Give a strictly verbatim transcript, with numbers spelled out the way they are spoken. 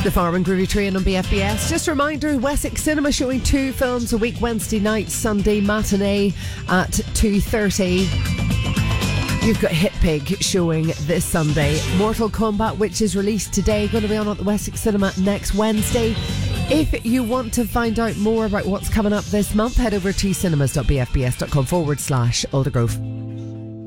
The Farm and Groovy Train on B F B S. Just a reminder, Wessex Cinema showing two films a week, Wednesday night, Sunday matinee at two thirty. You've got Hit Pig showing this Sunday. Mortal Kombat, which is released today, going to be on at the Wessex Cinema next Wednesday. If you want to find out more about what's coming up this month, head over to cinemas.bfbs.com forward slash Aldergrove.